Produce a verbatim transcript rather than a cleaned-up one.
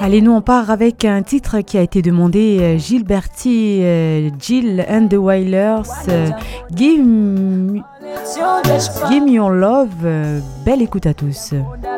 Allez, nous on part avec un titre qui a été demandé, euh, Gilberti, euh, Jill and the Wailers, euh, Give, Me- Give Me Your Love. Euh, belle écoute à tous.